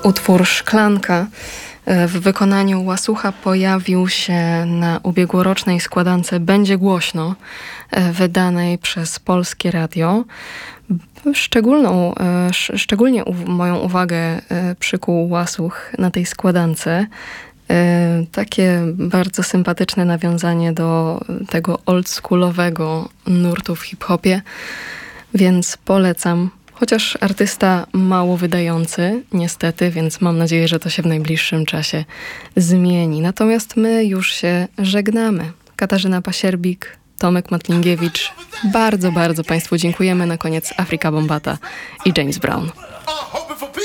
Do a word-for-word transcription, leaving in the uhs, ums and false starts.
Utwór Szklanka w wykonaniu Łasucha pojawił się na ubiegłorocznej składance Będzie Głośno, wydanej przez Polskie Radio. Szczególną, szczególnie moją uwagę przykuł Łasuch na tej składance. Takie bardzo sympatyczne nawiązanie do tego oldschoolowego nurtu w hip-hopie, więc polecam. Chociaż artysta mało wydający, niestety, więc mam nadzieję, że to się w najbliższym czasie zmieni. Natomiast my już się żegnamy. Katarzyna Pasierbik, Tomek Matlingiewicz. Bardzo, bardzo Państwu dziękujemy. Na koniec Afryka Bombata i James Brown.